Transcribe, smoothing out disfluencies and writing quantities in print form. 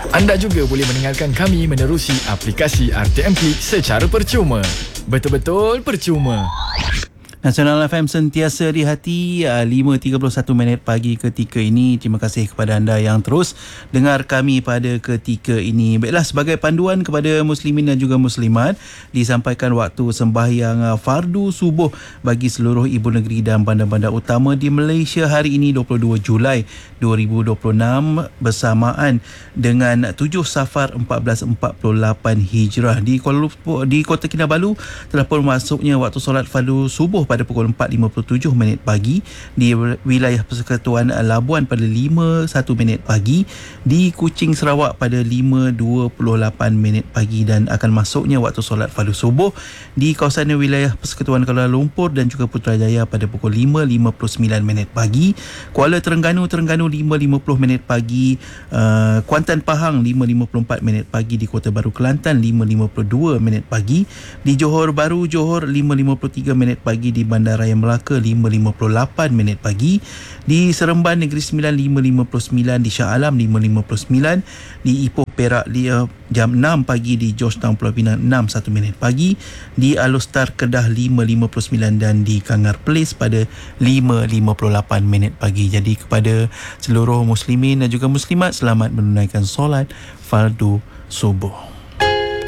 Anda juga boleh mendengarkan kami menerusi aplikasi RTM Klik secara percuma. Betul-betul percuma. Nasional FM sentiasa di hati. 5.31 pagi ketika ini. Terima kasih kepada anda yang terus dengar kami pada ketika ini. Baiklah, sebagai panduan kepada muslimin dan juga muslimat, disampaikan waktu sembahyang fardu subuh bagi seluruh ibu negeri dan bandar-bandar utama di Malaysia hari ini 22 Julai 2026 bersamaan dengan 7 Safar 1448 Hijrah. Di Kuala Lumpur, di Kota Kinabalu telah pun masuknya waktu solat fardu subuh pada pukul 4.57 pagi, di wilayah Persekutuan Labuan pada 5.1 pagi, di Kuching Sarawak pada 5.28 pagi, dan akan masuknya waktu solat fardu subuh di kawasan wilayah Persekutuan Kuala Lumpur dan juga Putrajaya pada pukul 5.59 pagi, Kuala Terengganu 5.50 pagi, Kuantan Pahang 5.54 pagi, di Kota Baru Kelantan 5.52 pagi, di Johor Bahru Johor 5.53 pagi, di Bandaraya Melaka 5.58 pagi, di Seremban Negeri Sembilan 5.59, di Shah Alam 5.59, di Ipoh Perak jam 6 pagi, di Georgetown Pulau Pinang 6.1 pagi, di Alostar Kedah 5.59, dan di Kangar Place pada 5.58 pagi. Jadi kepada seluruh muslimin dan juga muslimat, selamat menunaikan solat fardu subuh.